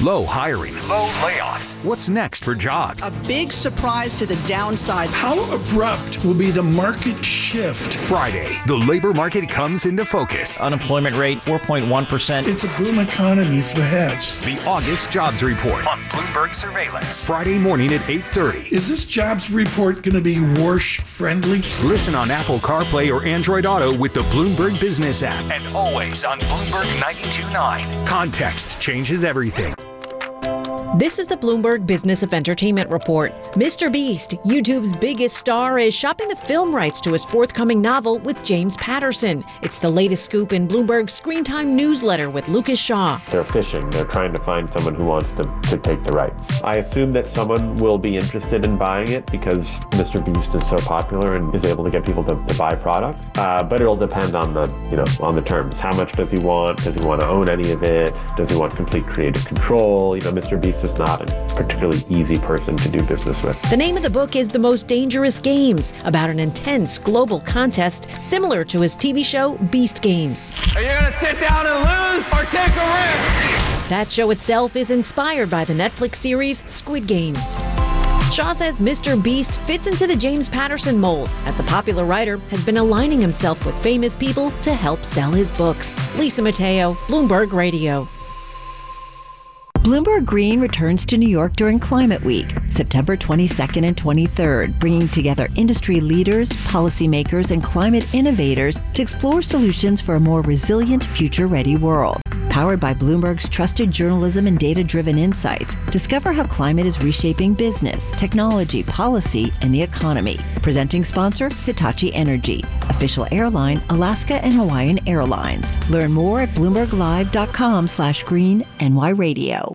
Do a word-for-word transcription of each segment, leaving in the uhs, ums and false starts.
Low hiring. Low layoffs. What's next for jobs? A big surprise to the downside. How abrupt will be the market shift? Friday, the labor market comes into focus. Unemployment rate, four point one percent. It's a boom economy for the heads. The August Jobs Report on Bloomberg Surveillance. Friday morning at eight thirty. Is this jobs report going to be Warsh-friendly? Listen on Apple CarPlay or Android Auto with the Bloomberg Business app. And always on Bloomberg ninety-two point nine. Context changes everything. This is the Bloomberg Business of Entertainment Report. Mister Beast, YouTube's biggest star, is shopping the film rights to his forthcoming novel with James Patterson. It's the latest scoop in Bloomberg's Screen Time newsletter with Lucas Shaw. They're fishing. They're trying to find someone who wants to, to take the rights. I assume that someone will be interested in buying it because Mister Beast is so popular and is able to get people to, to buy products. Uh, but it'll depend on the, you know, on the terms. How much does he want? Does he want to own any of it? Does he want complete creative control? You know, Mister Beast is not a particularly easy person to do business with. The name of the book is The Most Dangerous Games, about an intense global contest similar to his T V show Beast Games. Are you going to sit down and lose or take a risk? That show itself is inspired by the Netflix series Squid Games. Shaw says Mister Beast fits into the James Patterson mold, as the popular writer has been aligning himself with famous people to help sell his books. Lisa Mateo, Bloomberg Radio. Bloomberg Green returns to New York during Climate Week, September twenty-second and twenty-third, bringing together industry leaders, policymakers, and climate innovators to explore solutions for a more resilient, future-ready world. Powered by Bloomberg's trusted journalism and data-driven insights, discover how climate is reshaping business, technology, policy, and the economy. Presenting sponsor, Hitachi Energy. Official airline, Alaska and Hawaiian Airlines. Learn more at bloomberglive.com slash green NY radio.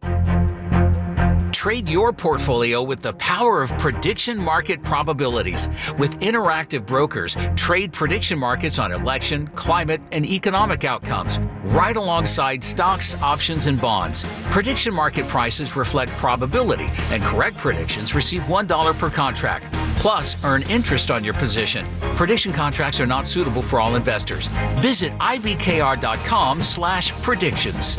Trade your portfolio with the power of prediction market probabilities. With Interactive Brokers, trade prediction markets on election, climate, and economic outcomes, right alongside stocks, options, and bonds. Prediction market prices reflect probability, and correct predictions receive one dollar per contract. Plus, earn interest on your position. Prediction contracts are not suitable for all investors. Visit ibkr.com slash predictions.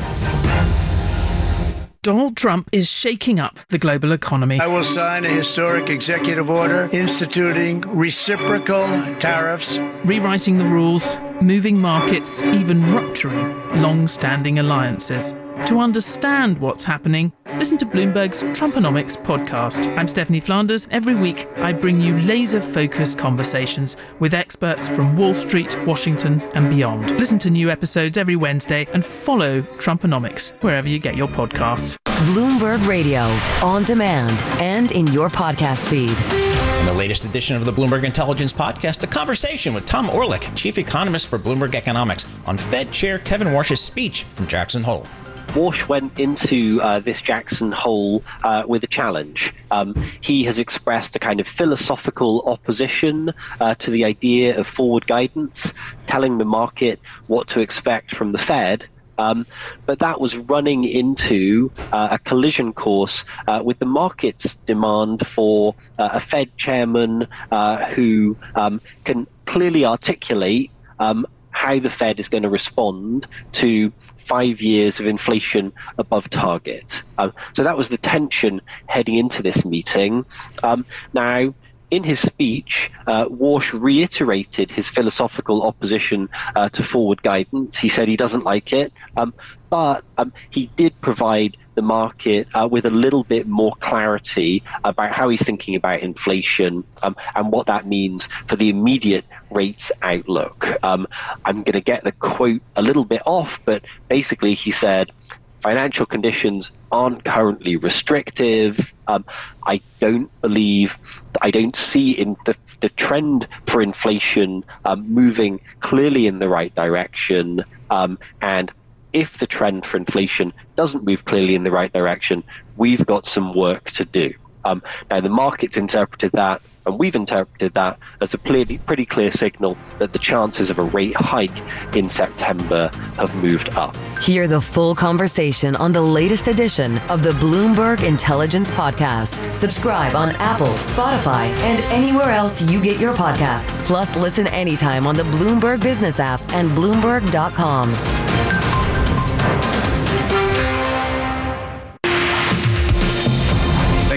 Donald Trump is shaking up the global economy. I will sign a historic executive order instituting reciprocal tariffs, rewriting the rules, moving markets, even rupturing long-standing alliances. To understand what's happening, listen to Bloomberg's Trumponomics podcast. I'm Stephanie Flanders. Every week, I bring you laser-focused conversations with experts from Wall Street, Washington, and beyond. Listen to new episodes every Wednesday and follow Trumponomics wherever you get your podcasts. Bloomberg Radio, on demand and in your podcast feed. In the latest edition of the Bloomberg Intelligence Podcast, a conversation with Tom Orlik, chief economist for Bloomberg Economics, on Fed Chair Kevin Warsh's speech from Jackson Hole. Warsh went into uh, this Jackson Hole uh, with a challenge. Um, he has expressed a kind of philosophical opposition uh, to the idea of forward guidance, telling the market what to expect from the Fed. Um, but that was running into uh, a collision course uh, with the market's demand for uh, a Fed chairman uh, who um, can clearly articulate um, how the Fed is going to respond to five years of inflation above target. Um, so that was the tension heading into this meeting. Um, now, in his speech, uh, Warsh reiterated his philosophical opposition uh, to forward guidance. He said he doesn't like it, um, but um, he did provide the market uh, with a little bit more clarity about how he's thinking about inflation um, and what that means for the immediate rates outlook. Um, I'm going to get the quote a little bit off, but basically he said, financial conditions aren't currently restrictive. Um, I don't believe, I don't see in the, the trend for inflation um, moving clearly in the right direction. Um, and if the trend for inflation doesn't move clearly in the right direction, we've got some work to do. Um, now, the market's interpreted that, and we've interpreted that as a pretty, pretty clear signal that the chances of a rate hike in September have moved up. Hear the full conversation on the latest edition of the Bloomberg Intelligence Podcast. Subscribe on Apple, Spotify, and anywhere else you get your podcasts. Plus, listen anytime on the Bloomberg Business app and Bloomberg dot com.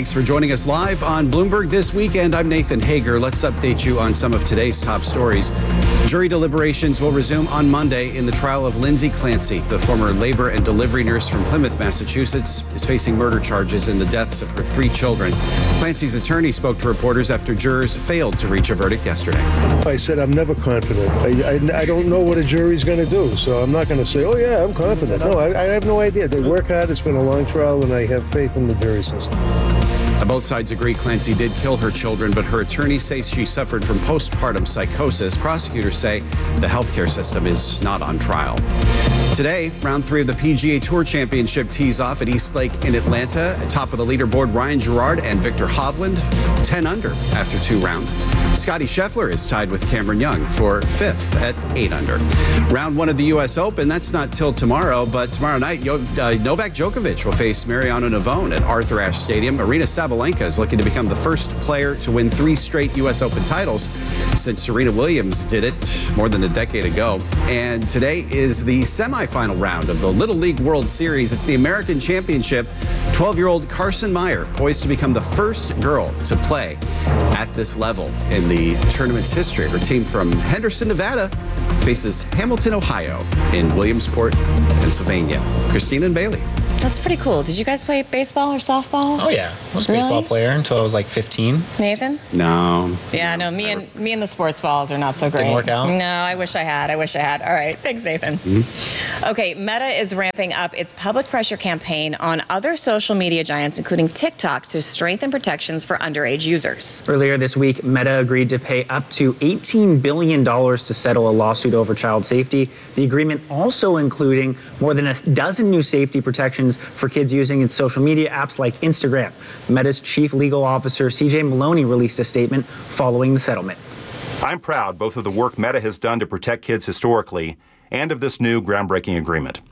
Thanks for joining us live on Bloomberg This Weekend. I'm Nathan Hager. Let's update you on some of today's top stories. Jury deliberations will resume on Monday in the trial of Lindsay Clancy. The former labor and delivery nurse from Plymouth, Massachusetts, is facing murder charges in the deaths of her three children. Clancy's attorney spoke to reporters after jurors failed to reach a verdict yesterday. I said I'm never confident. I, I, I don't know what a jury's going to do, so I'm not going to say, oh, yeah, I'm confident. No, I, I have no idea. They work hard. It's been a long trial, and I have faith in the jury system. Both sides agree Clancy did kill her children, but her attorney says she suffered from postpartum psychosis. Prosecutors say the healthcare system is not on trial. Today, round three of the P G A Tour Championship tees off at East Lake in Atlanta. At top of the leaderboard, Ryan Gerard and Victor Hovland, ten under after two rounds. Scotty Scheffler is tied with Cameron Young for fifth at eight under. Round one of the U S Open, that's not till tomorrow, but tomorrow night, Yo- uh, Novak Djokovic will face Mariano Navone at Arthur Ashe Stadium. Arena Sabalenka is looking to become the first player to win three straight U S Open titles since Serena Williams did it more than a decade ago. And today is the semifinal round of the Little League World Series. It's the American Championship. twelve-year-old Carson Meyer poised to become the first girl to play at this level in the tournament's history. Her team from Henderson, Nevada faces Hamilton, Ohio in Williamsport, Pennsylvania. Christina and Bailey. That's pretty cool. Did you guys play baseball or softball? Oh yeah, I was a Really? baseball player until I was like fifteen. Nathan? No. Yeah, no, me and me and the sports balls are not so great. Didn't work out? No, I wish I had. I wish I had. All right, thanks, Nathan. Mm-hmm. Okay, Meta is ramping up its public pressure campaign on other social media giants, including TikTok, to strengthen protections for underage users. Earlier this week, Meta agreed to pay up to eighteen billion dollars to settle a lawsuit over child safety. The agreement also including more than a dozen new safety protections for kids using its social media apps like Instagram. Meta's chief legal officer, C J Maloney, released a statement following the settlement. I'm proud both of the work Meta has done to protect kids historically and of this new groundbreaking agreement.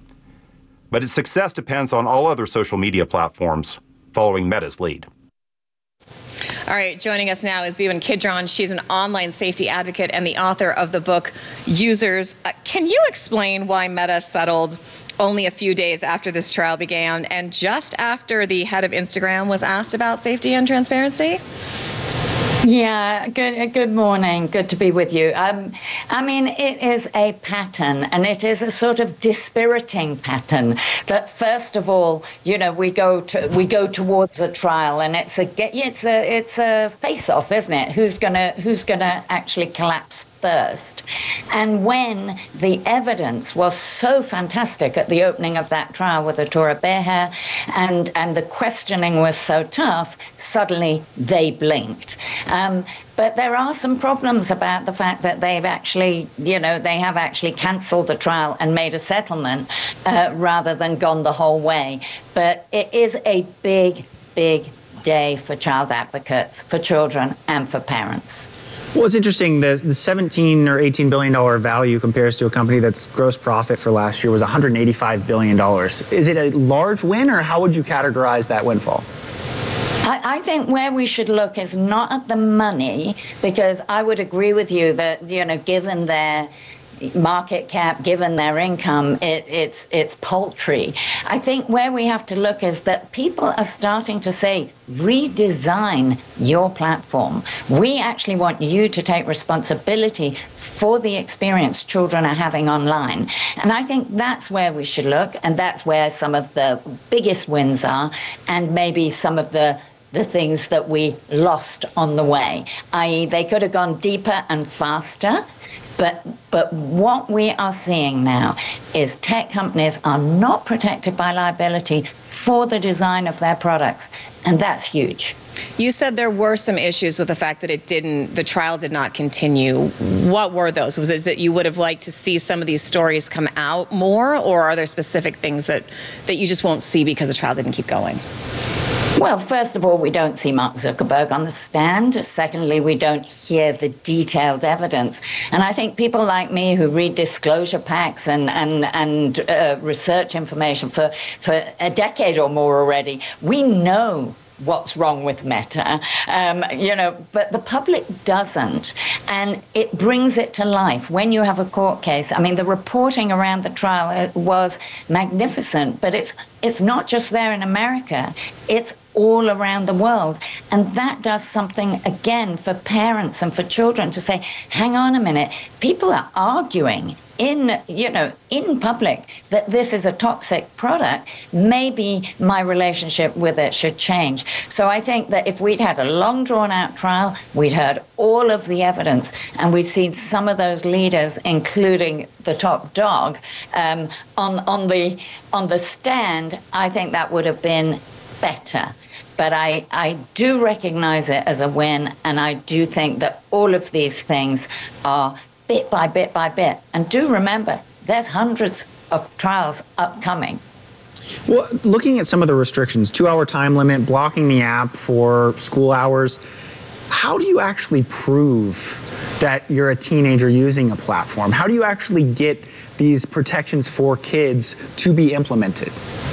But its success depends on all other social media platforms following Meta's lead. All right, joining us now is Bewan Kidron. She's an online safety advocate and the author of the book Users. Uh, can you explain why Meta settled only a few days after this trial began and just after the head of Instagram was asked about safety and transparency? Yeah, good good morning. Good to be with you. Um, I mean, it is a pattern, and it is a sort of dispiriting pattern that first of all, you know, we go to we go towards a trial, and it's a it's a it's a face-off, isn't it? Who's gonna who's gonna actually collapse first? And when the evidence was so fantastic at the opening of that trial with Atura Beher, and and the questioning was so tough, suddenly they blinked. Um, but there are some problems about the fact that they've actually, you know, they have actually cancelled the trial and made a settlement uh, rather than gone the whole way. But it is a big, big day for child advocates, for children, and for parents. Well, it's interesting that the seventeen or eighteen billion dollars value compares to a company that's gross profit for last year was one hundred eighty-five billion dollars. Is it a large win, or how would you categorize that windfall? I, I think where we should look is not at the money, because I would agree with you that, you know, given their market cap, given their income, it, it's it's paltry. I think where we have to look is that people are starting to say, redesign your platform. We actually want you to take responsibility for the experience children are having online. And I think that's where we should look, and that's where some of the biggest wins are, and maybe some of the the things that we lost on the way, that is they could have gone deeper and faster. But but what we are seeing now is tech companies are not protected by liability for the design of their products, and that's huge. You said there were some issues with the fact that it didn't, the trial did not continue. What were those? Was it that you would have liked to see some of these stories come out more, or are there specific things that, that you just won't see because the trial didn't keep going? Well, first of all, we don't see Mark Zuckerberg on the stand. Secondly, we don't hear the detailed evidence. And I think people like me who read disclosure packs and and and uh, research information for, for a decade or more already, we know what's wrong with Meta, um, you know, but the public doesn't. And it brings it to life when you have a court case. I mean, the reporting around the trial was magnificent, but it's it's not just there in America. It's all around the world. And that does something, again, for parents and for children to say, hang on a minute, people are arguing in, you know, in public that this is a toxic product. Maybe my relationship with it should change. So I think that if we'd had a long drawn out trial, we'd heard all of the evidence, and we'd seen some of those leaders, including the top dog, um, on, on the on the stand, I think that would have been better. But I, I do recognize it as a win, and I do think that all of these things are bit by bit by bit. And do remember, there's hundreds of trials upcoming. Well, looking at some of the restrictions, two-hour time limit, blocking the app for school hours, how do you actually prove that you're a teenager using a platform? How do you actually get these protections for kids to be implemented?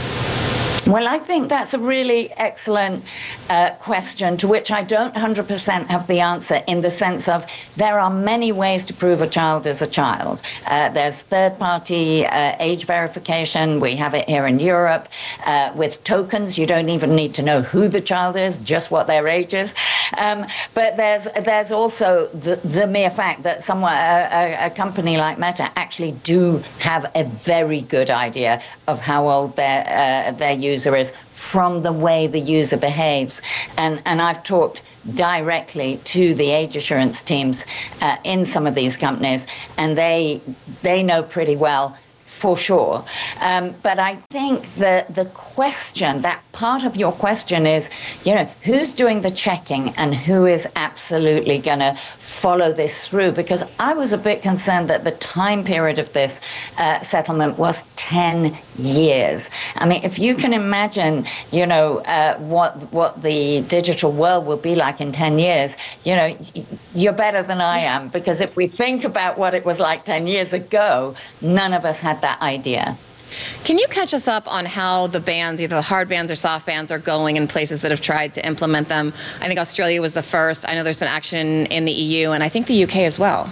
Well, I think that's a really excellent uh, question to which I don't one hundred percent have the answer, in the sense of there are many ways to prove a child is a child. Uh, there's third-party uh, age verification. We have it here in Europe uh, with tokens. You don't even need to know who the child is, just what their age is. Um, but there's there's also the, the mere fact that someone, a, a, a company like Meta actually do have a very good idea of how old their uh, their user is from the way the user behaves. And, and I've talked directly to the age assurance teams uh, in some of these companies, and they they know pretty well for sure. Um, but I think that the question, that part of your question is, you know, who's doing the checking and who is absolutely going to follow this through? Because I was a bit concerned that the time period of this uh, settlement was ten years. I mean, if you can imagine, you know, uh, what what the digital world will be like in ten years, you know, you're better than I am, because if we think about what it was like ten years ago, none of us had that idea. Can you catch us up on how the bans, either the hard bans or soft bans, are going in places that have tried to implement them? I think Australia was the first. I know there's been action in the E U, and I think the U K as well.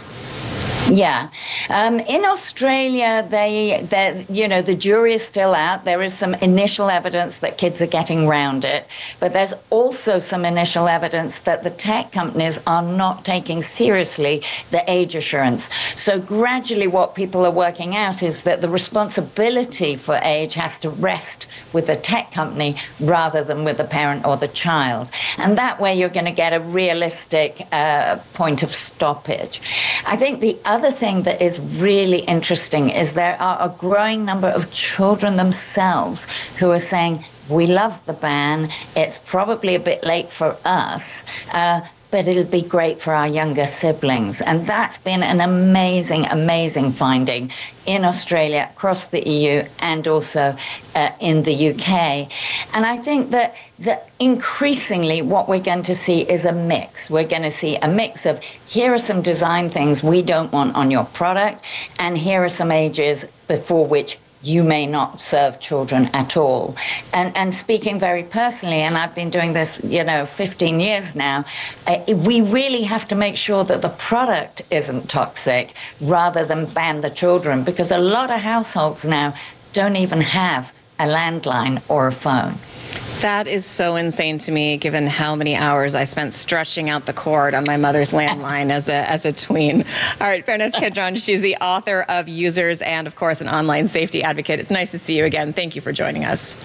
Yeah. Um, in Australia, they, they, you know, the jury is still out. There is some initial evidence that kids are getting around it. But there's also some initial evidence that the tech companies are not taking seriously the age assurance. So gradually what people are working out is that the responsibility for age has to rest with the tech company rather than with the parent or the child. And that way you're going to get a realistic uh, point of stoppage. I think the other thing that is really interesting is there are a growing number of children themselves who are saying, we love the ban, it's probably a bit late for us, uh, but it'll be great for our younger siblings. And that's been an amazing, amazing finding in Australia, across the E U, and also uh, in the U K. And I think that, that increasingly what we're going to see is a mix. We're going to see a mix of, here are some design things we don't want on your product, and here are some ages before which you may not serve children at all. And and speaking very personally, and I've been doing this, you know, fifteen years now, uh, we really have to make sure that the product isn't toxic rather than ban the children, because a lot of households now don't even have a landline or a phone. That is so insane to me, given how many hours I spent stretching out the cord on my mother's landline as a as a tween. All right, Bernice Kidron, she's the author of Users and, of course, an online safety advocate. It's nice to see you again. Thank you for joining us.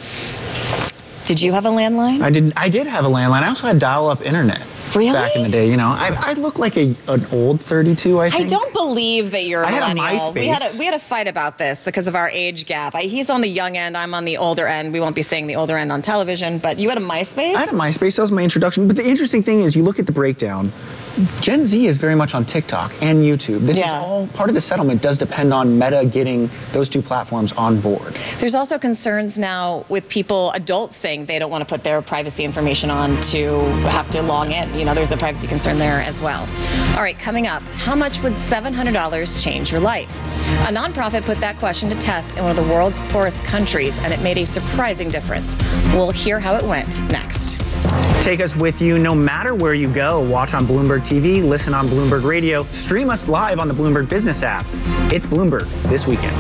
Did you have a landline? I did. I did have a landline. I also had dial-up internet. Really? Back in the day, you know, I, I look like a an old thirty-two. I think. I don't believe that you're a I had a millennial. MySpace. We had a we had a fight about this because of our age gap. I, he's on the young end. I'm on the older end. We won't be saying the older end on television. But you had a MySpace? I had a MySpace. That was my introduction. But the interesting thing is, you look at the breakdown. Gen Z is very much on TikTok and YouTube. This Yeah. is all part of the settlement. Does depend on Meta getting those two platforms on board. There's also concerns now with people, adults, saying they don't want to put their privacy information on to have to log in. You know, there's a privacy concern there as well. All right, coming up, how much would seven hundred dollars change your life? A nonprofit put that question to test in one of the world's poorest countries, and it made a surprising difference. We'll hear how it went next. Take us with you no matter where you go. Watch on Bloomberg T V, listen on Bloomberg Radio, stream us live on the Bloomberg Business app. It's Bloomberg This Weekend.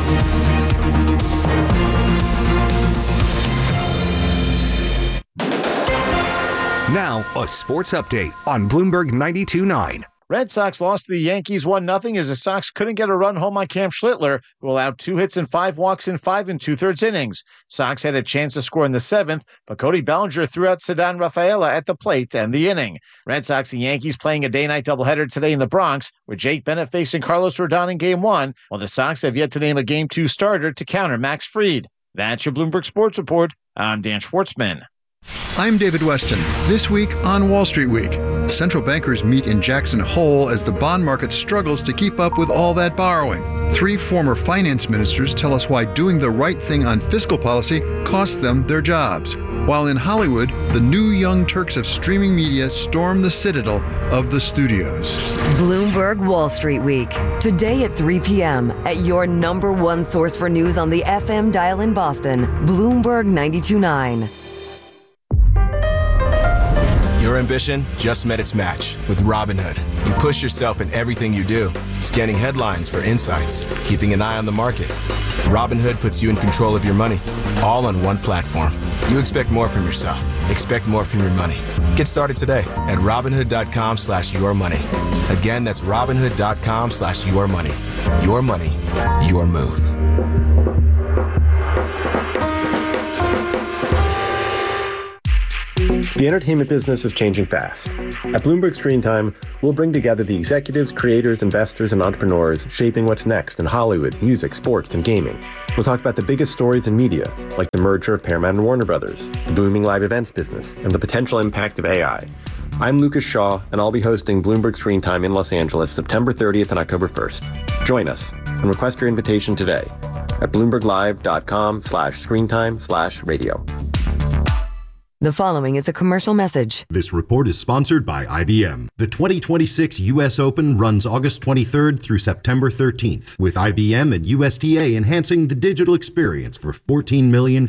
Now, a sports update on Bloomberg ninety-two point nine. Red Sox lost to the Yankees one nothing as the Sox couldn't get a run home on Cam Schlittler, who allowed two hits and five walks in five and two-thirds innings. Sox had a chance to score in the seventh, but Cody Bellinger threw out Ceddanne Rafaela at the plate to end the inning. Red Sox and Yankees playing a day-night doubleheader today in the Bronx, with Jake Bennett facing Carlos Rodon in Game one, while the Sox have yet to name a Game two starter to counter Max Fried. That's your Bloomberg Sports Report. I'm Dan Schwartzman. I'm David Weston. This week on Wall Street Week, central bankers meet in Jackson Hole as the bond market struggles to keep up with all that borrowing. Three former finance ministers tell us why doing the right thing on fiscal policy cost them their jobs. While in Hollywood, the new Young Turks of streaming media storm the citadel of the studios. Bloomberg Wall Street Week. Today at three p.m. at your number one source for news on the F M dial in Boston, Bloomberg ninety-two point nine. Your ambition just met its match with Robinhood. You push yourself in everything you do, scanning headlines for insights, keeping an eye on the market. Robinhood puts you in control of your money, all on one platform. You expect more from yourself. Expect more from your money. Get started today at Robinhood.com slash your money. Again, that's Robinhood.com slash your money. Your money, your move. The entertainment business is changing fast. At Bloomberg Screen Time, we'll bring together the executives, creators, investors, and entrepreneurs shaping what's next in Hollywood, music, sports, and gaming. We'll talk about the biggest stories in media, like the merger of Paramount and Warner Brothers, the booming live events business, and the potential impact of A I. I'm Lucas Shaw, and I'll be hosting Bloomberg Screen Time in Los Angeles September thirtieth and October first. Join us and request your invitation today at bloomberglive.com slash screentime slash radio. The following is a commercial message. This report is sponsored by I B M. The twenty twenty-six U S Open runs August twenty-third through September thirteenth, with I B M and U S D A enhancing the digital experience for fourteen million